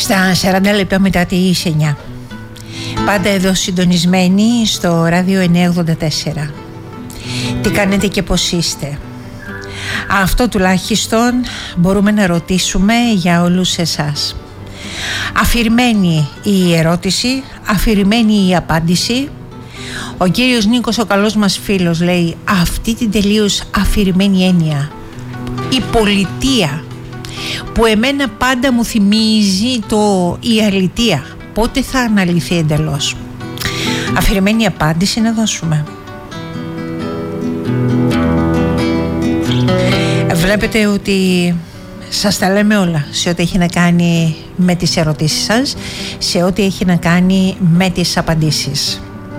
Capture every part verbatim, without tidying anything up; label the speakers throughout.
Speaker 1: Στα σαράντα λεπτά μετά τις εννιά. Πάντα εδώ συντονισμένοι στο ράδιο εννιακόσια ογδόντα τέσσερα. Τι κάνετε και πώς είστε? Αυτό τουλάχιστον μπορούμε να ρωτήσουμε για όλους εσάς. Αφηρημένη η ερώτηση, αφηρημένη η απάντηση. Ο κύριος Νίκος, ο καλός μας φίλος, λέει αυτή την τελείως αφηρημένη έννοια, η πολιτεία, που εμένα πάντα μου θυμίζει το η αλητεία. Πότε θα αναλυθεί εντελώς? Αφηρημένη απάντηση να δώσουμε. Βλέπετε ότι σας τα λέμε όλα σε ό,τι έχει να κάνει με τις ερωτήσεις σας, σε ό,τι έχει να κάνει με τις απαντήσεις.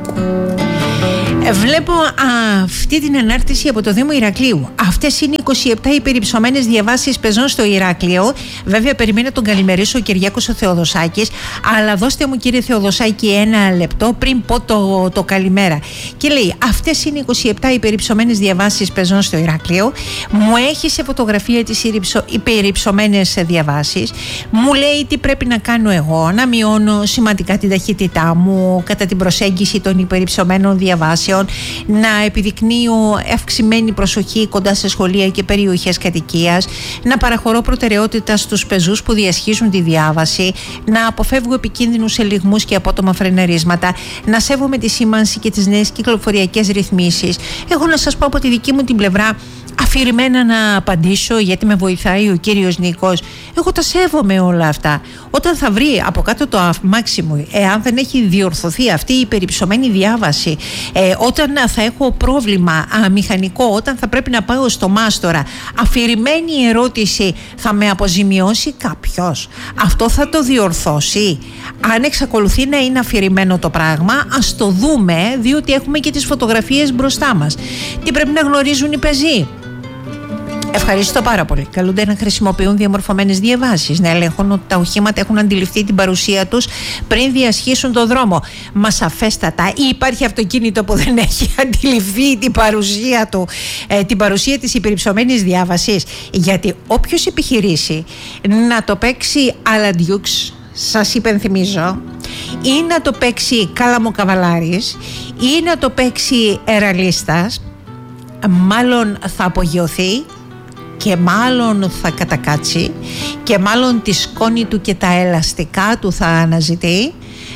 Speaker 1: Βλέπω αυτή την ανάρτηση από το Δήμο Ηρακλείου. Αυτές είναι είκοσι επτά υπερυψωμένες διαβάσεις πεζών στο Ηράκλειο. Βέβαια, περιμένω τον καλημερίσω ο Κυριάκος ο Θεοδοσάκης. Αλλά δώστε μου, κύριε Θεοδοσάκη, ένα λεπτό πριν πω το, το καλημέρα. Και λέει: αυτές είναι είκοσι επτά υπερυψωμένες διαβάσεις πεζών στο Ηράκλειο. Μου έχει σε φωτογραφία τις υπερυψωμένες διαβάσεις. Μου λέει τι πρέπει να κάνω εγώ. Να μειώνω σημαντικά την ταχύτητά μου κατά την προσέγγιση των υπερυψωμένων διαβάσεων. Να επιδεικνύω αυξημένη προσοχή κοντά σε σχολεία και περιοχές κατοικίας, να παραχωρώ προτεραιότητα στους πεζούς που διασχίζουν τη διάβαση, να αποφεύγω επικίνδυνους ελιγμούς και απότομα φρεναρίσματα, να σέβομαι τη σήμανση και τις νέες κυκλοφοριακές ρυθμίσεις. Εγώ να σας πω από τη δική μου την πλευρά, αφηρημένα να απαντήσω, γιατί με βοηθάει ο κύριος Νίκος. Εγώ τα σέβομαι όλα αυτά. Όταν θα βρει από κάτω το αμάξι μου, εάν δεν έχει διορθωθεί αυτή η υπερυψωμένη διάβαση, ε, όταν θα έχω πρόβλημα α, μηχανικό, όταν θα πρέπει να πάω στο μάστορα, αφηρημένη ερώτηση, θα με αποζημιώσει κάποιος? Αυτό θα το διορθώσει? Αν εξακολουθεί να είναι αφηρημένο το πράγμα, ας το δούμε, διότι έχουμε και τις φωτογραφίες μπροστά μας. Τι πρέπει να γνωρίζουν οι πεζοί? Ευχαριστώ πάρα πολύ. Καλούνται να χρησιμοποιούν διαμορφωμένες διαβάσεις, να ελέγχουν ότι τα οχήματα έχουν αντιληφθεί την παρουσία τους πριν διασχίσουν το δρόμο. Μα σαφέστατα, ή υπάρχει αυτοκίνητο που δεν έχει αντιληφθεί την παρουσία του, ε, την παρουσία της υπερυψωμένης διάβασης. Γιατί όποιος επιχειρήσει να το παίξει αλαντιούξ, σας υπενθυμίζω, ή να το παίξει καλαμοκαβαλάρης, ή να το παίξει εραλίστας, μάλλον θα απογειωθεί και μάλλον θα κατακάτσει και μάλλον τη σκόνη του και τα ελαστικά του θα αναζητεί,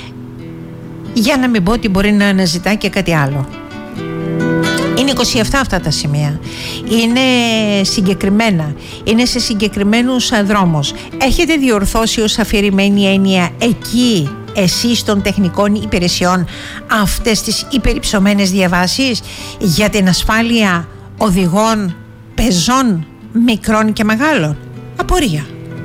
Speaker 1: για να μην πω ότι μπορεί να αναζητά και κάτι άλλο. Είναι είκοσι επτά αυτά τα σημεία. Είναι συγκεκριμένα. Είναι σε συγκεκριμένους δρόμους. Έχετε διορθώσει ως αφηρημένη έννοια εκεί εσείς των τεχνικών υπηρεσιών αυτές τις υπερυψωμένες διαβάσεις για την ασφάλεια οδηγών πεζών μικρών και μεγάλων? Απορία.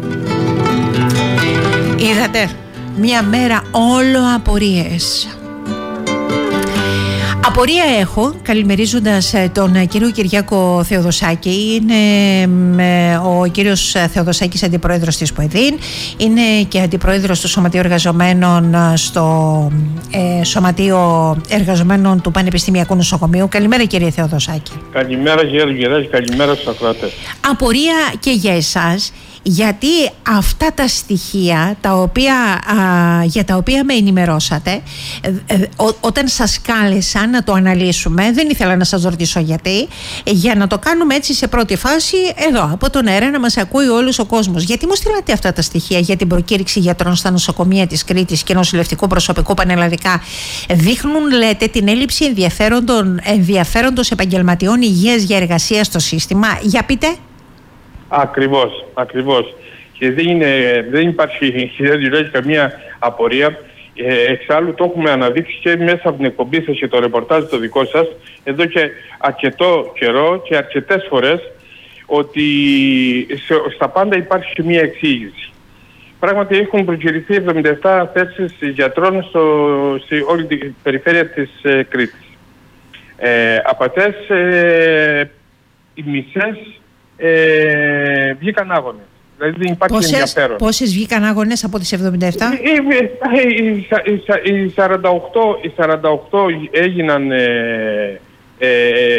Speaker 1: Είδατε, μια μέρα όλο απορίες. Απορία έχω, καλημερίζοντας τον κύριο Κυριάκο Θεοδοσάκη. Είναι ο κύριος Θεοδοσάκης αντιπρόεδρος της ΠΟΕΔΗΝ, είναι και αντιπρόεδρος του Σωματείου Εργαζομένων στο ε, Σωματείο Εργαζομένων του Πανεπιστημιακού Νοσοκομείου. Καλημέρα, κύριε Θεοδοσάκη.
Speaker 2: Καλημέρα, κύριε Γεράκη, καλημέρα στους ακροατές. Απορία
Speaker 1: και για εσάς, γιατί αυτά τα στοιχεία τα οποία, α, για τα οποία με ενημερώσατε, ε, ε, ό, όταν σας κάλεσα να το αναλύσουμε, δεν ήθελα να σας ρωτήσω γιατί, για να το κάνουμε έτσι σε πρώτη φάση εδώ από τον αέρα, να μας ακούει όλος ο κόσμος. Γιατί μου στείλατε αυτά τα στοιχεία για την προκήρυξη γιατρών στα νοσοκομεία της Κρήτης και νοσηλευτικού προσωπικού πανελλαδικά? Δείχνουν, λέτε, την έλλειψη ενδιαφέροντος επαγγελματιών υγείας για εργασία στο σύστημα. Για πείτε.
Speaker 2: Ακριβώς, ακριβώς. Και δεν, είναι, δεν υπάρχει δεν καμία απορία. Ε, εξάλλου το έχουμε αναδείξει και μέσα από την εκπομπή σας και το ρεπορτάζ το δικό σας εδώ και αρκετό καιρό και αρκετές φορές, ότι σε, στα πάντα υπάρχει μια εξήγηση. Πράγματι έχουν προκηρυχθεί εβδομήντα επτά θέσεις γιατρών στο, σε όλη την περιφέρεια της ε, Κρήτης. Ε, από αυτές ε, οι μισές Ε, βγήκαν άγονες. Δηλαδή δεν υπάρχει
Speaker 1: πόσες,
Speaker 2: ενδιαφέρον.
Speaker 1: Πόσες βγήκαν άγονες από τις εβδομήντα επτά?
Speaker 2: Οι, οι, οι, οι, σαράντα οκτώ, οι σαράντα οκτώ έγιναν ε, ε,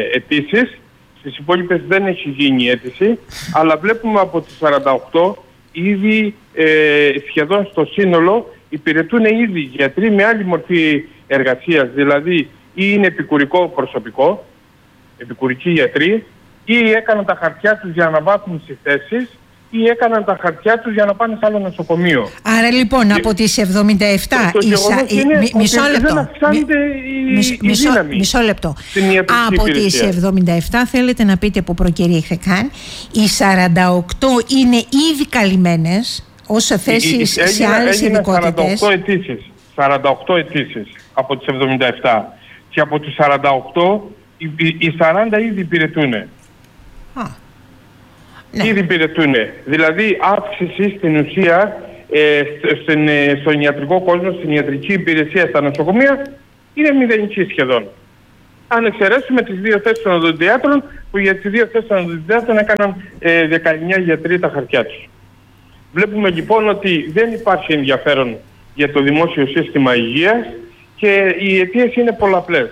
Speaker 2: αιτήσεις. Στις υπόλοιπες δεν έχει γίνει αίτηση. Αλλά βλέπουμε από τις σαράντα οκτώ ήδη ε, σχεδόν στο σύνολο υπηρετούν ήδη γιατροί με άλλη μορφή εργασίας, δηλαδή ή είναι επικουρικό προσωπικό, επικουρικοί γιατροί, ή έκαναν τα χαρτιά τους για να βάθουν στις θέσεις, ή έκαναν τα χαρτιά τους για να πάνε σε άλλο νοσοκομείο.
Speaker 1: Άρα λοιπόν και από τις εβδομήντα επτά...
Speaker 2: Το, το γεγονός η... είναι μι, μισό λεπτό. Δεν αυξάνεται η,
Speaker 1: μισ,
Speaker 2: η
Speaker 1: μισό,
Speaker 2: δύναμη.
Speaker 1: Μισό λεπτό. Από τις εβδομήντα επτά θέλετε να πείτε που προκηρύχθηκαν, οι σαράντα οκτώ είναι ήδη καλυμμένες ως θέσεις
Speaker 2: Έγινα,
Speaker 1: σε άλλες ειδικότητες.
Speaker 2: σαράντα οκτώ αιτήσεις από τις εβδομήντα επτά. Και από τις σαράντα οκτώ οι, οι σαράντα ήδη υπηρετούν.
Speaker 1: Α. Ναι.
Speaker 2: Ήδη υπηρετούν. Δηλαδή αύξηση στην ουσία ε, στην, ε, στον ιατρικό κόσμο, στην ιατρική υπηρεσία στα νοσοκομεία είναι μηδενική σχεδόν. Αν εξαιρέσουμε τις δύο θέσεις των οδοντιάτρων, που για τις δύο θέσεις των οδοντιάτρων έκαναν ε, δεκαεννιά γιατροί τα χαρτιά τους. Βλέπουμε λοιπόν ότι δεν υπάρχει ενδιαφέρον για το δημόσιο σύστημα υγείας και οι αιτίες είναι πολλαπλές.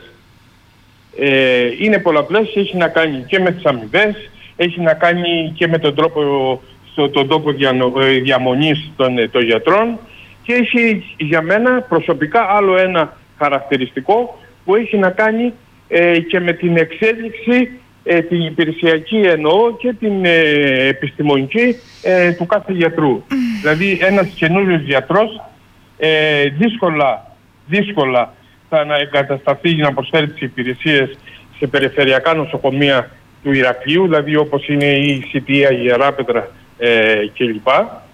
Speaker 2: Ε, είναι πολλαπλές, έχει να κάνει και με τις αμοιβές, έχει να κάνει και με τον τρόπο, στο, τον τόπο διανο, διαμονής των, των γιατρών και έχει για μένα προσωπικά άλλο ένα χαρακτηριστικό που έχει να κάνει ε, και με την εξέλιξη ε, την υπηρεσιακή εννοώ και την ε, επιστημονική ε, του κάθε γιατρού. Mm. Δηλαδή ένας καινούριος γιατρός ε, δύσκολα, δύσκολα θα να εγκατασταθεί να προσφέρει τις υπηρεσίες σε περιφερειακά νοσοκομεία του Ηρακλείου, δηλαδή όπως είναι η Σιτία, η Ιεράπετρα ε, κλπ.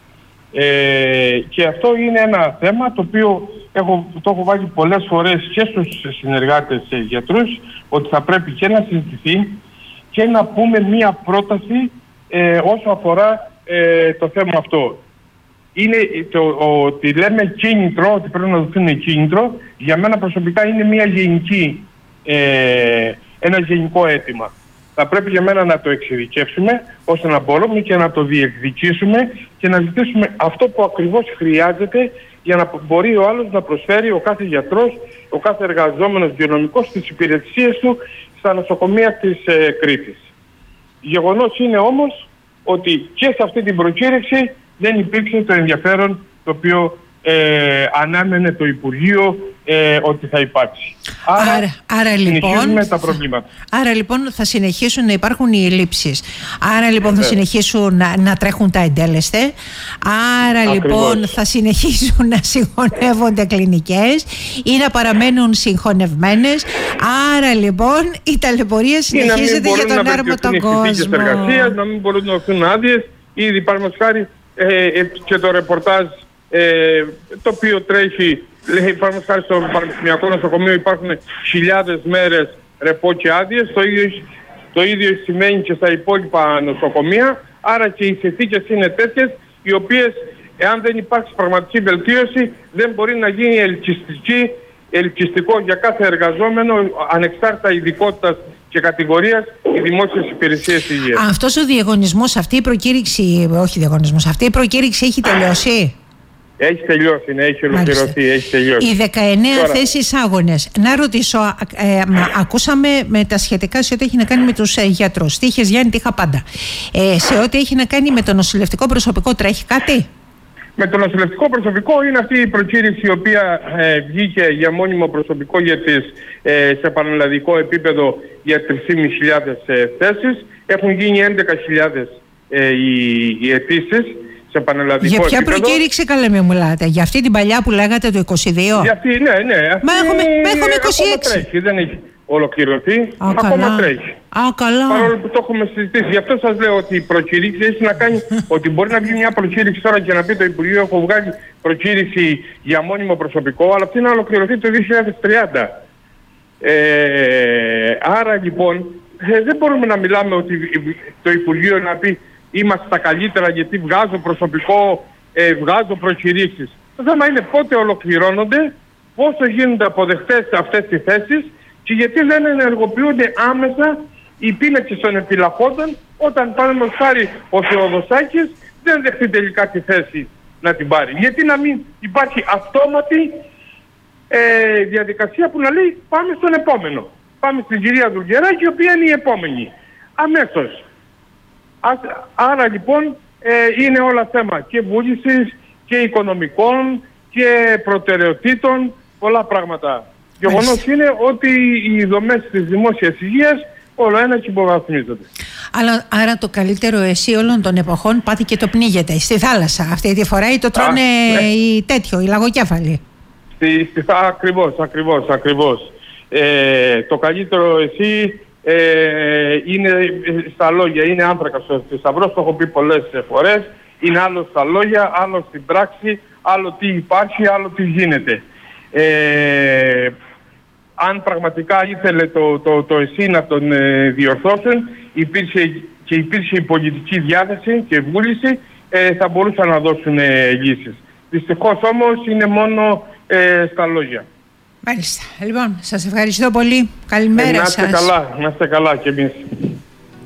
Speaker 2: Ε, και αυτό είναι ένα θέμα το οποίο έχω, το έχω βάλει πολλές φορές και στους συνεργάτες ε, γιατρούς, ότι θα πρέπει και να συζητηθεί και να πούμε μία πρόταση ε, όσο αφορά ε, το θέμα αυτό. Είναι το ότι λέμε κίνητρο, ότι πρέπει να δοθούν κίνητρο, για μένα προσωπικά είναι μία γενική, ε, ένα γενικό αίτημα. Θα πρέπει για μένα να το εξειδικεύσουμε ώστε να μπορούμε και να το διεκδικήσουμε και να ζητήσουμε αυτό που ακριβώς χρειάζεται για να μπορεί ο άλλος να προσφέρει, ο κάθε γιατρός, ο κάθε εργαζόμενος υγειονομικός τις υπηρεσίες του στα νοσοκομεία της ε, Κρήτης. Γεγονός είναι όμως ότι και σε αυτή την προκήρυξη δεν υπήρξε το ενδιαφέρον το οποίο ε, ανάμενε το Υπουργείο ε, ότι θα υπάρξει. Άρα, άρα, άρα λοιπόν, τα προβλήματα.
Speaker 1: Άρα λοιπόν θα συνεχίσουν να υπάρχουν οι ελλείψεις. Άρα λοιπόν θα συνεχίσουν να, να τρέχουν τα εντέλεσθε. Άρα Ακριβώς. λοιπόν θα συνεχίσουν να συγχωνεύονται κλινικές ή να παραμένουν συγχωνευμένες. Άρα λοιπόν η ταλαιπωρία συνεχίζεται για τον άρμο τον κόσμο.
Speaker 2: Εργασίας, να μην μπορούν να δοθούν άδειες. Ήδη παραδείγματος χάρη ε, και το ρεπορτάζ ε, το οποίο τρέχει. Λέει, παραδείγματος χάρη στο Πανεπιστημιακό Νοσοκομείο υπάρχουν χιλιάδες μέρες ρεπό και άδειες. Το ίδιο, το ίδιο σημαίνει και στα υπόλοιπα νοσοκομεία. Άρα και οι συνθήκες είναι τέτοιες, οι οποίες, εάν δεν υπάρξει πραγματική βελτίωση, δεν μπορεί να γίνει ελκυστική, ελκυστικό για κάθε εργαζόμενο, ανεξάρτητα ειδικότητας και κατηγορίας, οι δημόσιες υπηρεσίες υγείας.
Speaker 1: Αυτός ο διαγωνισμός, αυτή η προκήρυξη, όχι διαγωνισμός, αυτή η προκήρυξη έχει τελειώσει?
Speaker 2: Έχει τελειώσει, ναι, έχει ολοκληρωθεί, έχει τελειώσει.
Speaker 1: Οι δεκαεννέα Τώρα... θέσεις άγονες. Να ρωτήσω, ε, μα, ακούσαμε με τα σχετικά σε ό,τι έχει να κάνει με τους ε, γιατρούς. Τι είχες Γιάννη, τι είχα πάντα. Ε, σε ό,τι έχει να κάνει με το νοσηλευτικό προσωπικό, τρέχει κάτι?
Speaker 2: Με το νοσηλευτικό προσωπικό είναι αυτή η προκήρυξη η οποία ε, βγήκε για μόνιμο προσωπικό για τις, ε, σε πανελλαδικό επίπεδο για τρεις χιλιάδες πεντακόσιες ε, θέσεις. Έχουν γίνει έντεκα χιλιάδες ε, οι, οι αιτήσεις. Σε
Speaker 1: για ποια επίπεδο. Προκήρυξη καλέ με μιλάτε? Για αυτή την παλιά που λέγατε το είκοσι δύο?
Speaker 2: Για αυτή, ναι, ναι. Αυτή
Speaker 1: Μα έχουμε, έχουμε είκοσι έξι.
Speaker 2: Ακόμα τρέχει, δεν έχει ολοκληρωθεί.
Speaker 1: Α,
Speaker 2: ακόμα
Speaker 1: καλά.
Speaker 2: τρέχει.
Speaker 1: Α, καλά.
Speaker 2: Παρόλο που το έχουμε συζητήσει. Γι' αυτό σας λέω ότι η προκήρυξη έχει να κάνει ότι μπορεί να βγει μια προκήρυξη τώρα και να πει το Υπουργείο έχω βγάλει προκήρυξη για μόνιμο προσωπικό, αλλά αυτή να ολοκληρωθεί το δύο χιλιάδες τριάντα. Ε, άρα λοιπόν ε, δεν μπορούμε να μιλάμε ότι το Υπουργείο να πει είμαστε τα καλύτερα γιατί βγάζω προσωπικό, ε, βγάζω προκηρύξεις. Το θέμα είναι πότε ολοκληρώνονται, πόσο γίνονται αποδεχτές αυτές οι θέσεις και γιατί δεν ενεργοποιούνται άμεσα οι πίνακες των επιλαχόντων όταν παραδείγματος χάρη ο Θεοδοσάκης δεν δεχτεί τελικά τη θέση να την πάρει. Γιατί να μην υπάρχει αυτόματη ε, διαδικασία που να λέει πάμε στον επόμενο. Πάμε στην κυρία Δουλγεράκη η οποία είναι η επόμενη. Αμέσως. Άρα λοιπόν ε, είναι όλα θέμα και βούλησης και οικονομικών και προτεραιοτήτων, πολλά πράγματα. Γεγονός είναι ότι οι δομές της δημόσιας υγείας όλο ένα και υποβαθμίζονται.
Speaker 1: Αλλά, άρα το καλύτερο εσύ όλων των εποχών πάτε και το πνίγετε στη θάλασσα αυτή τη φορά ή το τρώνε Α, ναι. οι τέτοιο, οι λαγοκέφαλοι. Στη, στη,
Speaker 2: ακριβώς, ακριβώς, ακριβώς. Ε, το καλύτερο εσύ ε, είναι στα λόγια, είναι άνθρακα στο θησαυρός, το έχω πει πολλές φορές. Είναι άλλο στα λόγια, άλλο στην πράξη, άλλο τι υπάρχει, άλλο τι γίνεται. Ε, αν πραγματικά ήθελε το, το, το ΕΣΥ να τον ε, διορθώσουν, υπήρξε και υπήρξε η πολιτική διάθεση και βούληση, ε, θα μπορούσαν να δώσουν ε, λύσεις. Δυστυχώς όμως είναι μόνο ε, στα λόγια.
Speaker 1: Μάλιστα. Λοιπόν, σας ευχαριστώ πολύ. Καλημέρα σας.
Speaker 2: Να είστε καλά, να είστε καλά κι εμείς.